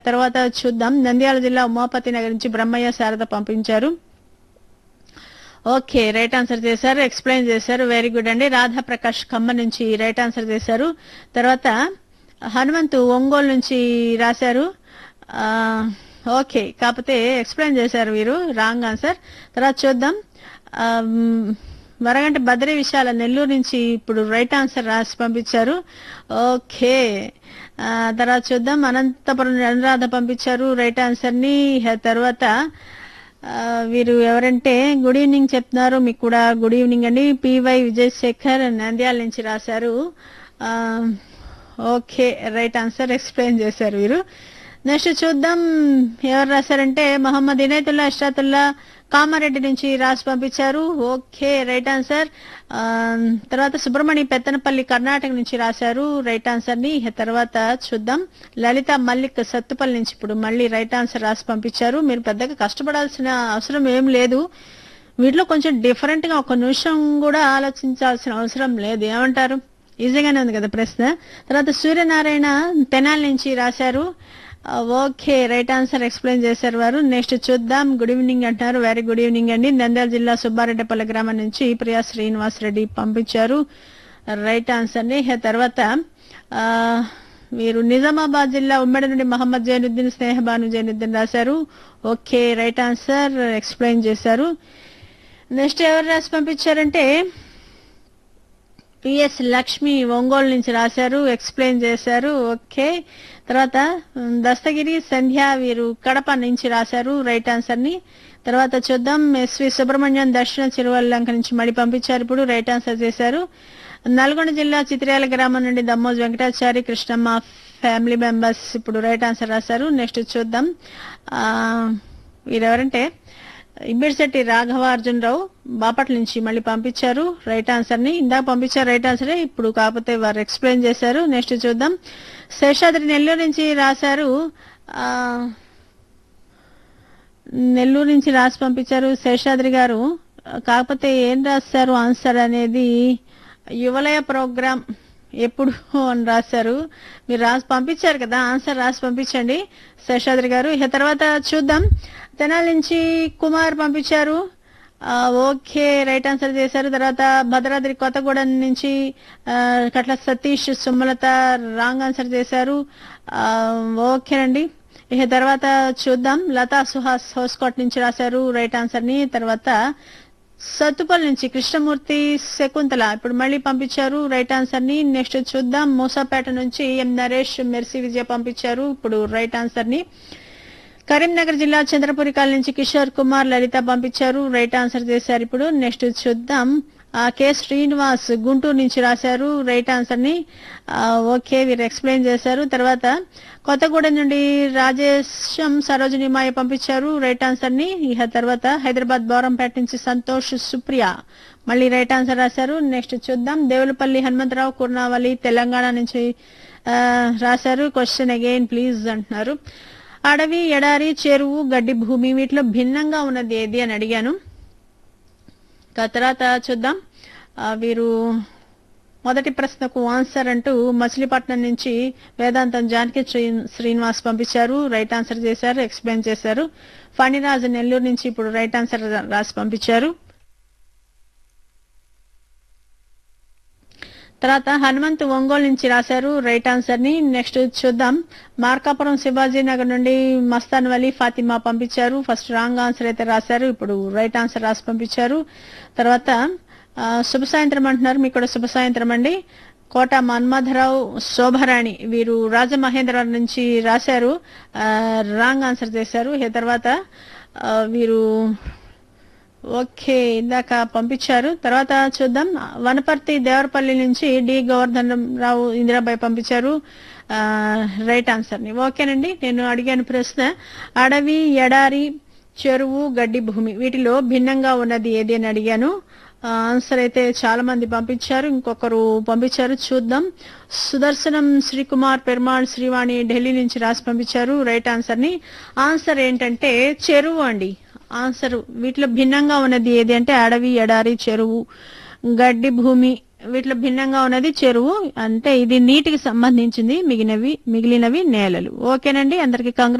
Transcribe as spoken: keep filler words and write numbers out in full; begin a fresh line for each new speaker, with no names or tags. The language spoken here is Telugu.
తర్వాత చూద్దాం. నంద్యాల జిల్లా ఉమాపతి నగర్ నుంచి బ్రహ్మయ్య శారద పంపించారు. ఓకే, రైట్ ఆన్సర్ చేశారు, ఎక్స్ప్లెయిన్ చేశారు, వెరీ గుడ్ అండి. రాధా ప్రకాష్ ఖమ్మం నుంచి రైట్ ఆన్సర్ చేశారు. తర్వాత హనుమంతు ఒంగోలు నుంచి రాశారు. ఓకే, కాకపోతే ఎక్స్ప్లెయిన్ చేశారు వీరు, రాంగ్ ఆన్సర్. తర్వాత చూద్దాం. వరగంట బద్రీ విశాల నెల్లూరు నుంచి ఇప్పుడు రైట్ ఆన్సర్ రాసి పంపించారు. ఓకే, తర్వాత చూద్దాం. అనంతపురం అనురాధ పంపించారు రైట్ ఆన్సర్ ని. తర్వాత వీరు ఎవరంటే గుడ్ ఈవినింగ్ చెప్తున్నారు, మీకు కూడా గుడ్ ఈవినింగ్ అండి. పివై విజయశేఖర్ నంద్యాల నుంచి రాశారు. ఓకే, రైట్ ఆన్సర్, ఎక్స్ప్లెయిన్ చేశారు వీరు. నెక్స్ట్ చూద్దాం ఎవరు రాశారంటే మహమ్మద్ ఇనయతుల్లా ఇష్రాతుల్లా కామారెడ్డి నుంచి రాసి పంపించారు. Okay, right answer. తర్వాత సుబ్రహ్మణ్య పెత్తనపల్లి కర్ణాటక నుంచి రాశారు రైట్ ఆన్సర్ ని. తర్వాత చూద్దాం. లలిత మల్లిక్ సత్తుపల్లి నుంచి ఇప్పుడు మళ్ళీ రైట్ ఆన్సర్ రాసి పంపించారు. మీరు పెద్దగా కష్టపడాల్సిన అవసరం ఏం లేదు, వీటిలో కొంచెం డిఫరెంట్ గా ఒక నిమిషం కూడా ఆలోచించాల్సిన అవసరం లేదు. ఏమంటారు? ఈజీగానే ఉంది కదా ప్రశ్న. తర్వాత సూర్యనారాయణ తెనాలి నుంచి రాశారు. ఓకే, రైట్ ఆన్సర్, ఎక్స్ప్లెయిన్ చేశారు వారు. నెక్స్ట్ చూద్దాం. గుడ్ ఈవినింగ్ అంటున్నారు, వెరీ గుడ్ ఈవినింగ్ అండి. నంద్యాల జిల్లా సుబ్బారెడ్డిపల్లి గ్రామం నుంచి ప్రియా శ్రీనివాస్ రెడ్డి పంపించారు రైట్ ఆన్సర్ ని. తర్వాత వీరు నిజామాబాద్ జిల్లా ఉమ్మడి నుండి మహమ్మద్ జైనుద్దీన్ స్నేహబాను జైనుద్దీన్ రాశారు. ఓకే, రైట్ ఆన్సర్, ఎక్స్ప్లెయిన్ చేశారు. నెక్స్ట్ ఎవరు రాసి పంపించారంటే పిఎస్ లక్ష్మి ఒంగోలు నుంచి రాశారు, ఎక్స్ప్లెయిన్ చేశారు. ఓకే, తర్వాత దస్తగిరి సంధ్య వీరు కడప నుంచి రాశారు రైట్ ఆన్సర్ ని. తర్వాత చూద్దాం. ఎస్వి సుబ్రహ్మణ్యం దక్షిణ చిరువల్లంక నుంచి మళ్ళీ పంపించారు, ఇప్పుడు రైట్ ఆన్సర్ చేశారు. నల్గొండ జిల్లా చిత్ర్యాల గ్రామం నుండి దమ్మోజ్ వెంకటాచారి కృష్ణమ్మ ఫ్యామిలీ మెంబర్స్ ఇప్పుడు రైట్ ఆన్సర్ రాశారు. నెక్స్ట్ చూద్దాం. వీరెవరంటే ఇబ్బిడిశెట్టి రాఘవార్జునరావు బాపట్ల నుంచి మళ్ళీ పంపించారు రైట్ ఆన్సర్ ని. ఇందాక పంపించారు రైట్ ఆన్సరే, ఇప్పుడు కాకపోతే వారు ఎక్స్ప్లెయిన్ చేశారు. నెక్స్ట్ చూద్దాం. శేషాద్రి నెల్లూరు నుంచి రాశారు. ఆ నెల్లూరు నుంచి రాసి పంపించారు శేషాద్రి గారు, కాకపోతే ఏం రాశారు ఆన్సర్ అనేది యువలయ ప్రోగ్రామ్ ఎప్పుడు అని రాశారు. మీరు రాసి పంపించారు కదా, ఆన్సర్ రాసి పంపించండి శేషాద్రి గారు. ఇక తర్వాత చూద్దాం. తెనాలి నుంచి కుమార్ పంపించారు. ఓకే, రైట్ ఆన్సర్ చేశారు. తర్వాత భద్రాద్రి కొత్తగూడెం నుంచి కట్ల సతీష్ సుమలత రాంగ్ ఆన్సర్ చేశారు. ఓకేనండి. ఇక తర్వాత చూద్దాం. లతా సుహాస్ హోస్కోట్ నుంచి రాశారు రైట్ ఆన్సర్ ని. తర్వాత సత్తుపల్లి నుంచి కృష్ణమూర్తి శకుంతల ఇప్పుడు మళ్ళీ పంపించారు రైట్ ఆన్సర్ ని. నెక్స్ట్ చూద్దాం. మూసాపేట నుంచి ఎం నరేష్ మెర్సీ విజయ పంపించారు ఇప్పుడు రైట్ ఆన్సర్ ని. కరీంనగర్ జిల్లా చంద్రపురి కాలనీ నుంచి కిషోర్ కుమార్ లలిత పంపించారు రైట్ ఆన్సర్ చేశారు ఇప్పుడు. నెక్స్ట్ చూద్దాం. కె శ్రీనివాస్ గుంటూరు నుంచి రాశారు రైట్ ఆన్సర్ ని. ఓకే, వీరు ఎక్స్ప్లెయిన్ చేశారు. తర్వాత కొత్తగూడెం నుండి రాజేశం సరోజిని మాయ పంపించారు రైట్ ఆన్సర్ ని. ఇక తర్వాత హైదరాబాద్ బోరంపేట నుంచి సంతోష్ సుప్రియ మళ్ళీ రైట్ ఆన్సర్ రాశారు. నెక్స్ట్ చూద్దాం. దేవులపల్లి హనుమంతరావు కుర్నావలి తెలంగాణ నుంచి రాశారు. క్వశ్చన్ అగైన్ ప్లీజ్ అంటున్నారు. అడవి, ఎడారి, చెరువు, గడ్డి భూమి వీటిలో భిన్నంగా ఉన్నది ఏది అని అడిగాను. తర్వాత చూద్దాం. వీరు మొదటి ప్రశ్నకు ఆన్సర్ అంటూ మచిలీపట్నం నుంచి వేదాంతం జానకి శ్రీనివాస్ పంపించారు రైట్ ఆన్సర్ చేశారు, ఎక్స్ప్లెయిన్ చేశారు. ఫణిరాజు నెల్లూరు నుంచి ఇప్పుడు రైట్ ఆన్సర్ రాసి పంపించారు. తర్వాత హనుమంతు ఒంగోలు నుంచి రాశారు రైట్ ఆన్సర్ ని. నెక్స్ట్ చూద్దాం. మార్కాపురం శివాజీ నగర్ నుండి మస్తాన్ వలీ ఫాతిమా పంపించారు. ఫస్ట్ రాంగ్ ఆన్సర్ అయితే రాశారు, ఇప్పుడు రైట్ ఆన్సర్ రాసి పంపించారు. తర్వాత శుభ సాయంత్రం అంటున్నారు, మీకు కూడా శుభ సాయంత్రం అండి. కోట మన్మధరావు శోభరాణి వీరు రాజమహేంద్ర నుంచి రాశారు, రాంగ్ ఆన్సర్ చేశారు. తర్వాత వీరు ఓకే ఇందాక పంపించారు. తర్వాత చూద్దాం. వనపర్తి దేవరపల్లి నుంచి డి గోవర్ధన్ రావు ఇందిరాబాయి పంపించారు రైట్ ఆన్సర్ ని. ఓకేనండి, నేను అడిగాను ప్రశ్న అడవి, ఎడారి, చెరువు, గడ్డి భూమి వీటిలో భిన్నంగా ఉన్నది ఏది అని అడిగాను. ఆన్సర్ అయితే చాలా మంది పంపించారు, ఇంకొకరు పంపించారు చూద్దాం. సుదర్శనం శ్రీకుమార్ పెరుమాళ్ శ్రీవాణి ఢిల్లీ నుంచి రాసి పంపించారు రైట్ ఆన్సర్ ని. ఆన్సర్ ఏంటంటే చెరువు అండి. ఆన్సర్ వీటిలో భిన్నంగా ఉన్నది ఏది అంటే అడవి, ఎడారి, చెరువు, గడ్డి భూమి వీటిలో భిన్నంగా ఉన్నది చెరువు. అంటే ఇది నీటికి సంబంధించింది, మిగిలినవి మిగిలినవి నేలలు. ఓకేనండి, అందరికి కంగ్రా